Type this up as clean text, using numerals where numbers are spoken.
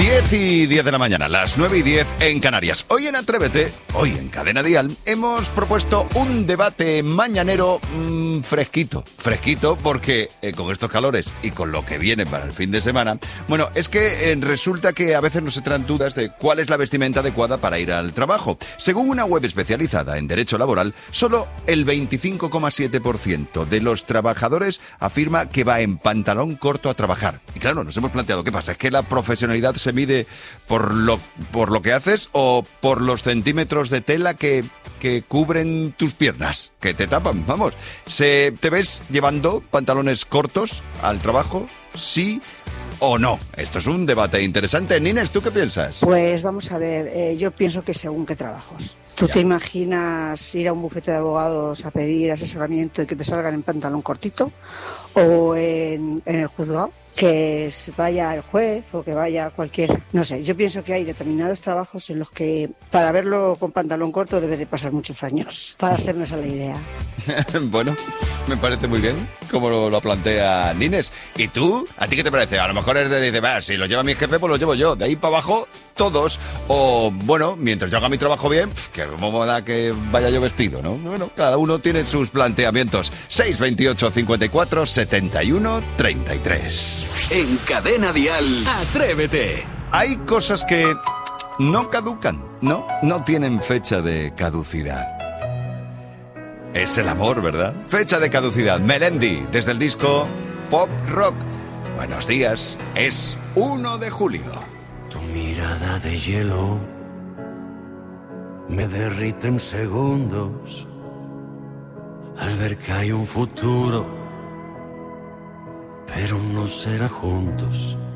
10:10 de la mañana, las 9:10 en Canarias. Hoy en Atrévete, hoy en Cadena Dial, hemos propuesto un debate mañanero fresquito porque con estos calores y con lo que viene para el fin de semana, bueno, es que resulta que a veces nos entran dudas de cuál es la vestimenta adecuada para ir al trabajo. Según una web especializada en derecho laboral, solo el 25,7% de los trabajadores afirma que va en pantalón corto a trabajar. Y claro, nos hemos planteado, ¿qué pasa? ¿Es que la profesionalidad se mide por lo que haces o por los centímetros de tela que cubren tus piernas, que te tapan? Vamos, ¿te ves llevando pantalones cortos al trabajo? ¿Sí o no? Esto es un debate interesante. Nines, ¿tú qué piensas? Pues vamos a ver, yo pienso que según qué trabajos. ¿Tú te imaginas ir a un bufete de abogados a pedir asesoramiento y que te salgan en pantalón cortito? ¿O en el juzgado? Que vaya el juez o que vaya cualquiera. No sé, yo pienso que hay determinados trabajos en los que para verlo con pantalón corto debe de pasar muchos años para hacernos a la idea. Bueno, me parece muy bien como lo plantea Nines. ¿Y tú? ¿A ti qué te parece? A lo mejor es de decir, si lo lleva mi jefe, pues lo llevo yo. De ahí para abajo, todos. O, bueno, mientras yo haga mi trabajo bien, que cómo da que vaya yo vestido, ¿no? Bueno, cada uno tiene sus planteamientos. 628 54 71 33. En Cadena Dial, Atrévete. Hay cosas que no caducan, no tienen fecha de caducidad. Es el amor, ¿verdad? Fecha de caducidad. Melendi, desde el disco Pop Rock. Buenos días, es 1 de julio. Tu mirada de hielo me derrite en segundos al ver que hay un futuro, pero no será juntos.